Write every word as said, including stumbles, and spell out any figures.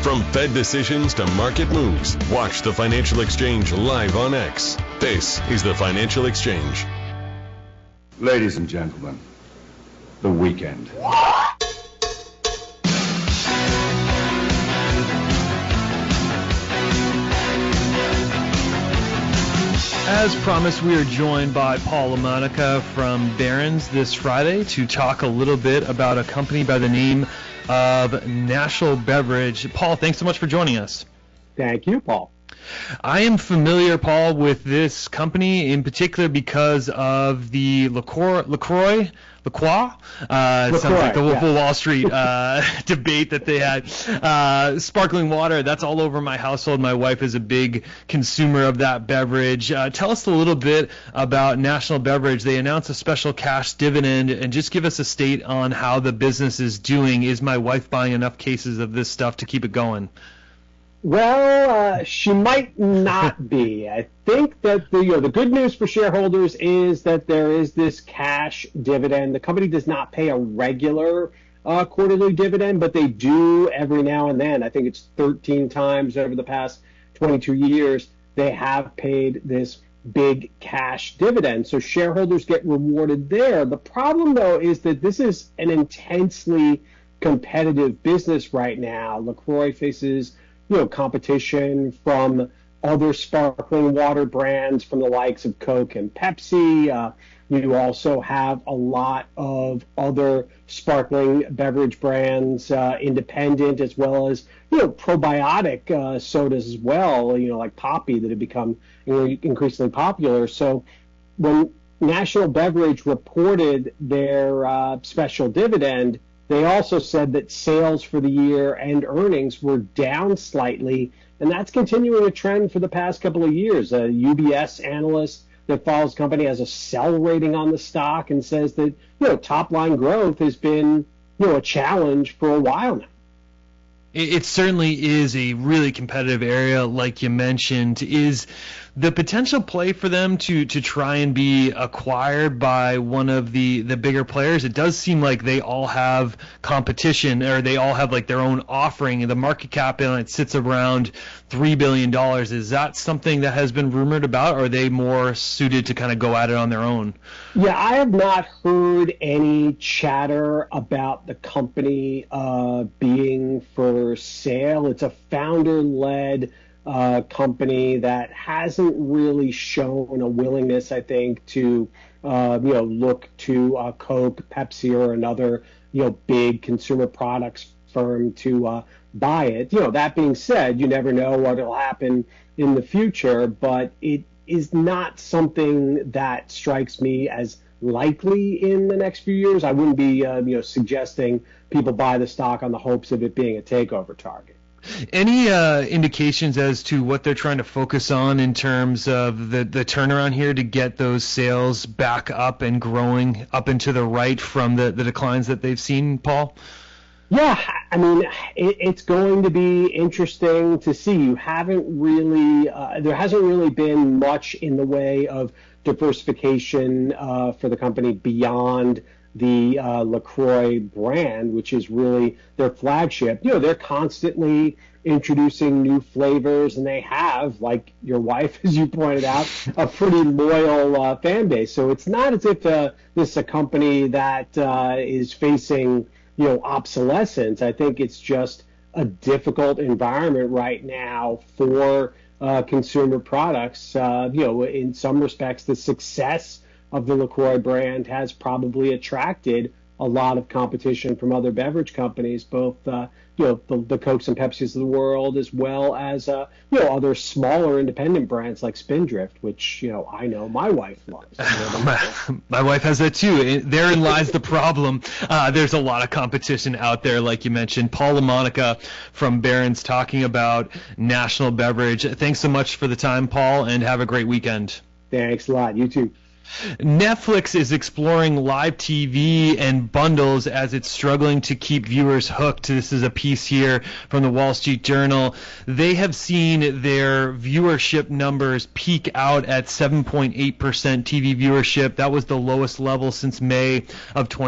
From Fed decisions to market moves, watch the Financial Exchange live on X. This is the Financial Exchange. Ladies and gentlemen, the weekend. As promised, we are joined by Paul LaMonica from Barron's this Friday to talk a little bit about a company by the name of National Beverage. Paul, thanks so much for joining us. Thank you, Paul. I am familiar, Paul, with this company in particular because of the LaCroix, LaCroix, LaCroix, uh, it sounds like the Wolf of Wall Street uh, debate that they had. Uh, sparkling water, that's all over my household. My wife is a big consumer of that beverage. Uh, tell us a little bit about National Beverage. They announced a special cash dividend, and just give us a state on how the business is doing. Is my wife buying enough cases of this stuff to keep it going? Well, uh, she might not be. I think that the you know the good news for shareholders is that there is this cash dividend. The company does not pay a regular uh, quarterly dividend, but they do every now and then. I think it's thirteen times over the past twenty-two years they have paid this big cash dividend. So shareholders get rewarded there. The problem, though, is that this is an intensely competitive business right now. LaCroix faces you know, competition from other sparkling water brands from the likes of Coke and Pepsi. Uh, you also have a lot of other sparkling beverage brands, uh, independent, as well as, you know, probiotic uh, sodas as well, you know, like Poppi, that have become you know, increasingly popular. So when National Beverage reported their uh, special dividend, they also said that sales for the year and earnings were down slightly, and that's continuing a trend for the past couple of years. A U B S analyst that follows the company has a sell rating on the stock and says that, you know, top-line growth has been, you know, a challenge for a while now. It certainly is a really competitive area, like you mentioned. Is the potential play for them to, to try and be acquired by one of the, the bigger players? It does seem like they all have competition, or they all have like their own offering, and the market cap on it sits around three billion dollars. Is that something that has been rumored about, or are they more suited to kind of go at it on their own? Yeah, I have not heard any chatter about the company uh, being for sale. It's a founder-led uh, company that hasn't really shown a willingness, I think, to uh, you know look to uh, Coke, Pepsi, or another you know big consumer products firm to uh, buy it. You know, that being said, you never know what will happen in the future, but it is not something that strikes me as likely in the next few years. I wouldn't be uh, you know suggesting people buy the stock on the hopes of it being a takeover target. Any uh, indications as to what they're trying to focus on in terms of the, the turnaround here to get those sales back up and growing up and to the right from the, the declines that they've seen, Paul? Yeah, I mean, it, it's going to be interesting to see. You haven't really, uh, there hasn't really been much in the way of diversification uh, for the company beyond the uh, LaCroix brand, which is really their flagship. You know, they're constantly introducing new flavors, and they have, like your wife, as you pointed out, a pretty loyal uh, fan base. So it's not as if uh, this is a company that uh, is facing, you know, obsolescence. I think it's just a difficult environment right now for uh, consumer products. Uh, you know, in some respects, the success of the LaCroix brand has probably attracted a lot of competition from other beverage companies, both uh, you know the, the Cokes and Pepsis of the world, as well as uh, you know other smaller independent brands like Spindrift, which you know I know my wife loves. my, my wife has that too. Therein lies the problem. Uh, there's a lot of competition out there, like you mentioned. Paul LaMonica from Barron's talking about National Beverage. Thanks so much for the time, Paul, and have a great weekend. Thanks a lot. You too. Netflix is exploring live T V and bundles as it's struggling to keep viewers hooked. This is a piece here from the Wall Street Journal. They have seen their viewership numbers peak out at seven point eight percent T V viewership. That was the lowest level since May of twenty